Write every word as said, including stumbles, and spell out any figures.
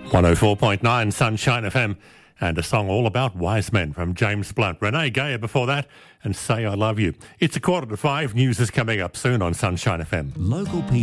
one oh four point nine Sunshine F M, and a song all about wise men from James Blunt. Renee Gayer before that, and Say I Love You. It's a quarter to five. News is coming up soon on Sunshine F M. Local people.